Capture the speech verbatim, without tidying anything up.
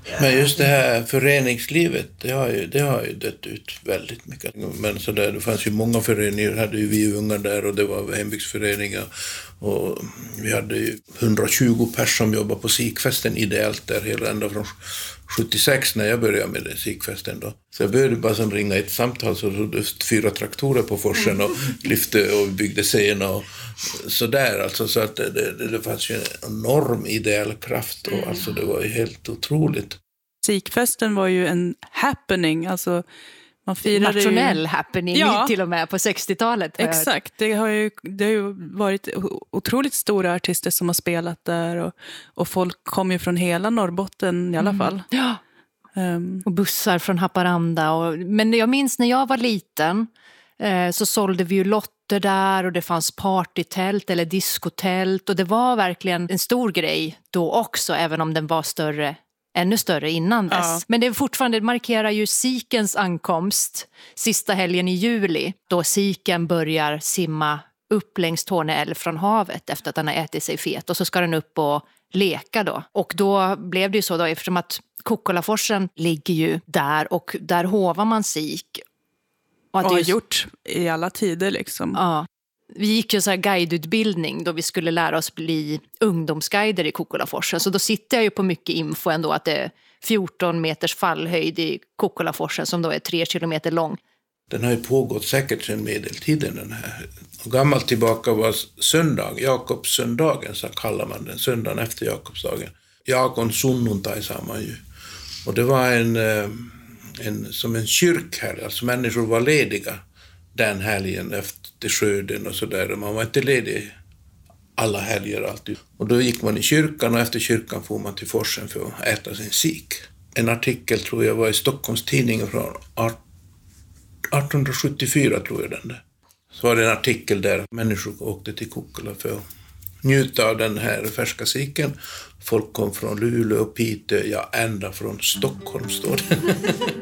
Men just det här föreningslivet, det har ju, det har ju dött ut väldigt mycket. Men så där, det fanns ju många föreningar, hade ju vi unga där och det var hembygdsföreningar. Och vi hade ju hundratjugo personer som jobbade på sikfesten ideellt där hela ända från sjuttiosex när jag började med den sikfesten då. Så jag började bara som ringa ett samtal så det fyra traktorer på forsen och lyfte och byggde scen och så där alltså, så att det, det, det fanns ju en enorm ideell kraft och alltså det var ju helt otroligt. Sikfesten var ju en happening, alltså man firade nationell ju... happening ja, till och med på sextiotalet. Exakt, det har, ju, det har ju varit otroligt stora artister som har spelat där och, och folk kom ju från hela Norrbotten i alla fall. Mm. Ja. Um. Och bussar från Haparanda. Och, men jag minns när jag var liten eh, så sålde vi ju lotter där och det fanns partytält eller diskotält och det var verkligen en stor grej då också, även om den var större. Ännu större innan dess. Ja. Men det är fortfarande, det markerar ju sikens ankomst sista helgen i juli. Då siken börjar simma upp längs Torne älv från havet efter att den har ätit sig fet. Och så ska den upp och leka då. Och då blev det ju så då, eftersom att Kukkolaforsen ligger ju där och där hovar man sik. Och, att och har just... gjort i alla tider liksom. Ja. Vi gick ju så här guideutbildning då vi skulle lära oss bli ungdomsguider i Kukkolaforsen. Så då sitter jag ju på mycket info ändå att det är fjorton meters fallhöjd i Kukkolaforsen som då är tre kilometer lång. Den har ju pågått säkert sedan medeltiden den här. Och gammalt tillbaka var söndag, Jakobssöndagen så kallar man den, söndagen efter Jakobsdagen. Jakon sunnuntai sa man ju. Och det var en, en som en kyrkhelg, alltså människor var lediga den helgen efter skörden och sådär. Man var inte ledig alla helger alltid. Och då gick man i kyrkan och efter kyrkan får man till forsen för att äta sin sik. En artikel tror jag var i Stockholms tidning från arton sjuttiofyra tror jag den där. Så var det en artikel där människor åkte till Kukkola för att njuta av den här färska siken. Folk kom från Luleå och Piteå, ja ända från Stockholm står det.